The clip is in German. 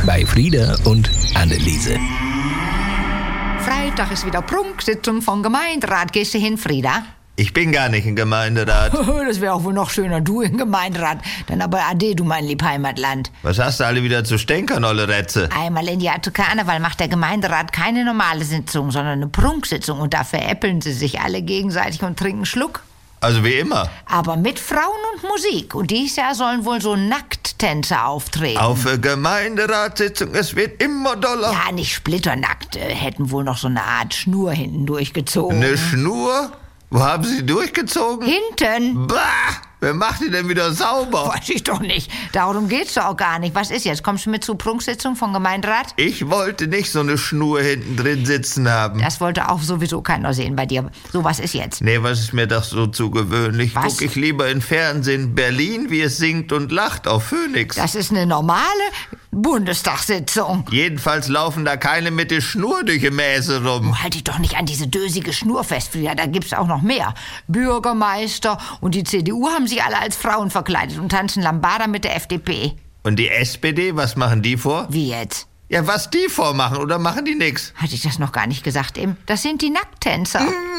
bei Frieda und Anneliese. Freitag ist wieder Prunksitzung vom Gemeinderat. Gehst du hin, Frieda? Ich bin gar nicht im Gemeinderat. Das wäre auch wohl noch schöner, du im Gemeinderat. Dann aber ade, du mein lieb Heimatland. Was hast du alle wieder zu stänkern, olle Rätze? Einmal im Jahr zu Karneval macht der Gemeinderat keine normale Sitzung, sondern eine Prunksitzung. Und da veräppeln sie sich alle gegenseitig und trinken Schluck. Also wie immer. Aber mit Frauen und Musik. Und dieses Jahr sollen wohl so Nackttänzer auftreten. Auf eine Gemeinderatssitzung, es wird immer doller. Ja, nicht splitternackt. Hätten wohl noch so eine Art Schnur hinten durchgezogen. Eine Schnur? Wo haben Sie durchgezogen? Hinten? Bah! Wer macht die denn wieder sauber? Weiß ich doch nicht. Darum geht's doch auch gar nicht. Was ist jetzt? Kommst du mit zur Prunksitzung vom Gemeinderat? Ich wollte nicht so eine Schnur hinten drin sitzen haben. Das wollte auch sowieso keiner sehen bei dir. So, was ist jetzt? Nee, was ist mir doch so zu gewöhnlich? Was? Guck ich lieber im Fernsehen Berlin, wie es singt und lacht auf Phoenix. Das ist eine normale Bundestagssitzung. Jedenfalls laufen da keine mit der Schnur durch die Mäse rum. Halt dich doch nicht an diese dösige Schnur fest, Frieda. Da gibt's auch noch mehr. Bürgermeister und die CDU haben sich alle als Frauen verkleidet und tanzen Lambada mit der FDP. Und die SPD, was machen die vor? Wie jetzt? Ja, was die vormachen, oder machen die nix? Hatte ich das noch gar nicht gesagt eben? Das sind die Nackttänzer.